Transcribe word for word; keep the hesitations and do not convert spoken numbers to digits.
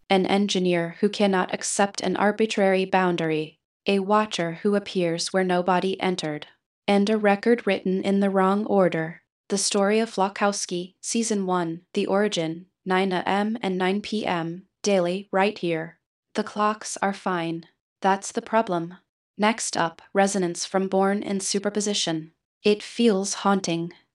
An engineer who cannot accept an arbitrary boundary. A watcher who appears where nobody entered. And a record written in the wrong order. The Story of Flakowski, Season one, The Origin, nine a m and nine p m, daily, right here. The clocks are fine. That's the problem. Next up, resonance from Born in Superposition. It feels haunting.